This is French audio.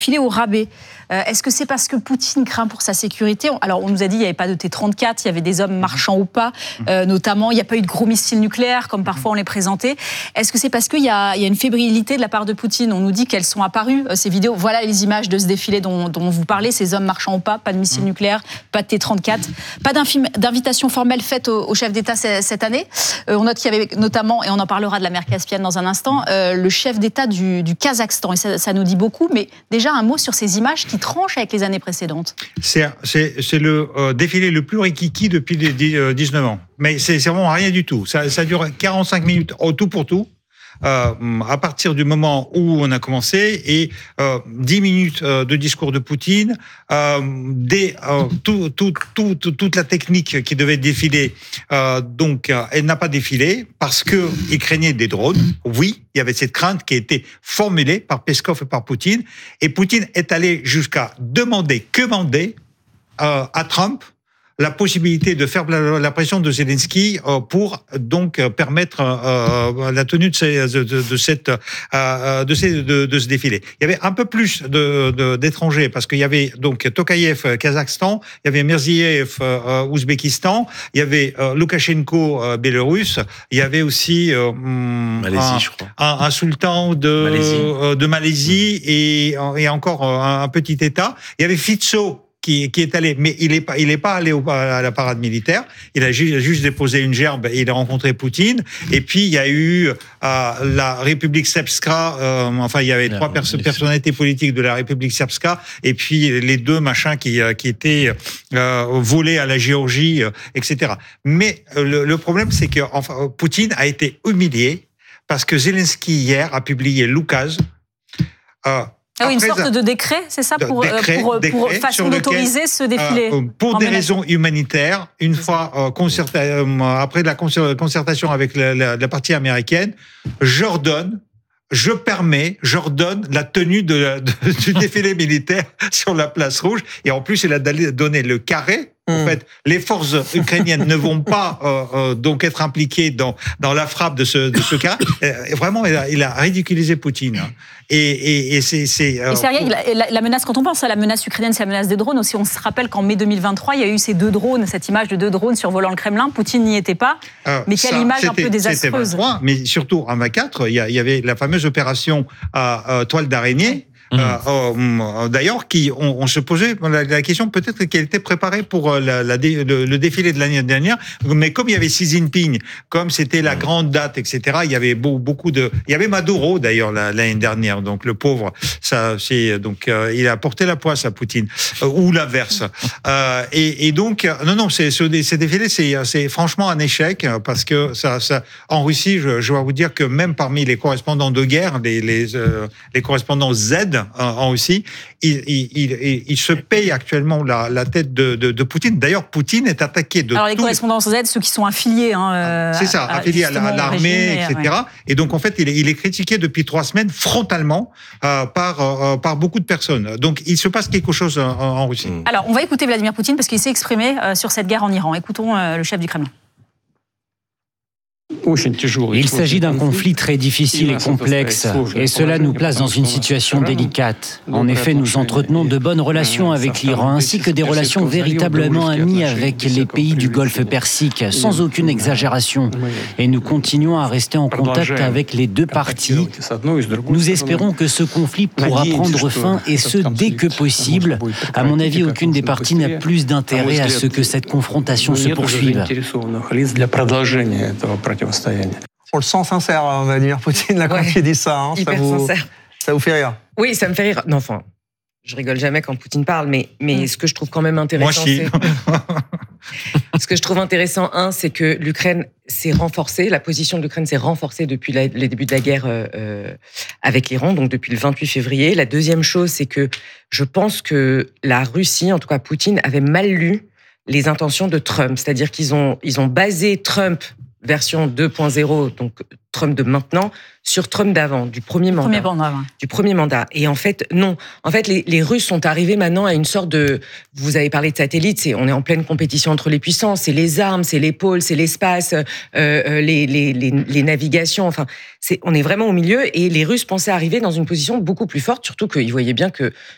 Filer au rabais. Est-ce que c'est parce que Poutine craint pour sa sécurité? Alors, on nous a dit qu'il n'y avait pas de T-34, il y avait des hommes marchands ou pas, notamment, il n'y a pas eu de gros missiles nucléaires, comme parfois on les présentait. Est-ce que c'est parce qu'il y a une fébrilité de la part de Poutine? On nous dit qu'elles sont apparues, ces vidéos. Voilà les images de ce défilé dont vous parlez, ces hommes marchands ou pas de missiles nucléaires, pas de T-34, pas d'invitation formelle faite au chef d'État cette année. On note qu'il y avait notamment, et on en parlera de la mer Caspienne dans un instant, le chef d'État du Kazakhstan. Et ça nous dit beaucoup, mais déjà un mot sur ces images qui tranchent avec les années précédentes. C'est le défilé le plus rikiki depuis les 19 ans. Mais c'est vraiment rien du tout. Ça dure 45 minutes au tout pour tout. À partir du moment où on a commencé et 10 minutes de discours de Poutine, toute la technique qui devait défiler, donc elle n'a pas défilé parce que il craignait des drones. Oui, il y avait cette crainte qui a été formulée par Peskov et par Poutine, et Poutine est allé jusqu'à demander à Trump la possibilité de faire la pression de Zelensky pour donc permettre la tenue de ce défilé. Il y avait un peu plus d'étrangers parce qu'il y avait donc Tokayev, Kazakhstan, il y avait Mirziev, Ouzbékistan, il y avait Loukachenko, Bélarus, il y avait aussi Malaisie, je crois. un sultan de Malaisie et encore un petit État. Il y avait Fico qui est allé, mais il est pas allé à la parade militaire. Il a juste déposé une gerbe et il a rencontré Poutine. Et puis il y a eu la République Srpska. Il y avait trois personnalités politiques de la République Srpska. Et puis les deux machins qui étaient volés à la Géorgie, etc. Mais le problème, c'est que Poutine a été humilié parce que Zelensky hier a publié l'oukaz. Une sorte de décret, c'est ça, pour façon d'autoriser ce défilé. Pour des raisons humanitaires, une fois après la concertation avec la partie américaine, j'ordonne la tenue du défilé militaire sur la place rouge. Et en plus, il a donné le carré. En fait, les forces ukrainiennes ne vont pas donc être impliquées dans la frappe de ce cas. Vraiment, il a ridiculisé Poutine. Et c'est la menace, quand on pense à la menace ukrainienne, c'est la menace des drones aussi. On se rappelle qu'en mai 2023, il y a eu ces deux drones, cette image de deux drones survolant le Kremlin. Poutine n'y était pas. Mais quelle image un peu désastreuse. C'était 23, mais surtout en 24, il y avait la fameuse opération Toile d'araignée. D'ailleurs, on se posait la question peut-être qu'elle était préparée pour le défilé de l'année dernière, mais comme il y avait Xi Jinping, comme c'était la grande date, etc. Il y avait il y avait Maduro d'ailleurs l'année dernière, donc le pauvre, il a porté la poisse à Poutine ou l'inverse. Et donc ces défilés, c'est franchement un échec parce que ça en Russie, je dois vous dire que même parmi les correspondants de guerre, les correspondants Z en Russie, il se paye actuellement la tête de Poutine. D'ailleurs, Poutine est attaqué de. Alors les correspondants Z, ceux qui sont affiliés, c'est ça, affiliés à l'armée, etc. Ouais. Et donc en fait, il est critiqué depuis 3 semaines frontalement par beaucoup de personnes. Donc il se passe quelque chose en Russie. Alors on va écouter Vladimir Poutine parce qu'il s'est exprimé sur cette guerre en Iran. Écoutons le chef du Kremlin. Il s'agit d'un conflit très difficile et complexe, et cela nous place dans une situation délicate. En effet, nous entretenons de bonnes relations avec l'Iran, ainsi que des relations véritablement amies avec les pays du Golfe Persique, sans aucune exagération. Et nous continuons à rester en contact avec les deux parties. Nous espérons que ce conflit pourra prendre fin, et ce, dès que possible. À mon avis, aucune des parties n'a plus d'intérêt à ce que cette confrontation se poursuive. On le sent sincère, Vladimir Poutine, là, quand il dit ça. Hyper sincère. Ça vous fait rire? Oui, ça me fait rire. Non, enfin, je rigole jamais quand Poutine parle, mais ce que je trouve quand même intéressant, ce que je trouve intéressant, c'est que l'Ukraine s'est renforcée, la position de l'Ukraine s'est renforcée depuis les débuts de la guerre avec l'Iran, donc depuis le 28 février. La deuxième chose, c'est que je pense que la Russie, en tout cas Poutine, avait mal lu les intentions de Trump. C'est-à-dire qu'ils ont basé Trump version 2.0, donc Trump de maintenant, sur Trump d'avant, du premier mandat. Et en fait, non. En fait, les Russes sont arrivés maintenant à une sorte de... Vous avez parlé de satellites, on est en pleine compétition entre les puissances, c'est les armes, c'est les pôles, c'est l'espace, les navigations, enfin, on est vraiment au milieu, et les Russes pensaient arriver dans une position beaucoup plus forte, surtout qu'ils voyaient bien que